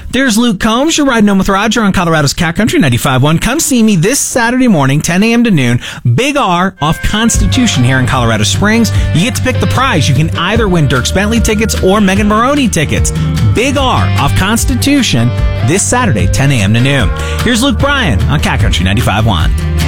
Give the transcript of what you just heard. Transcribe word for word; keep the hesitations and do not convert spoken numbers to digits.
There's Luke Combs. You're riding home with Roger on Colorado's Cat Country ninety-five point one. Come see me this Saturday morning, ten a.m. to noon. Big R off Constitution here in Colorado Springs. You get to pick the prize. You can either win Dierks Bentley tickets or Megan Maroney tickets. Big R off Constitution this Saturday, ten a.m. to noon. Here's Luke Bryan on Cat Country ninety-five point one.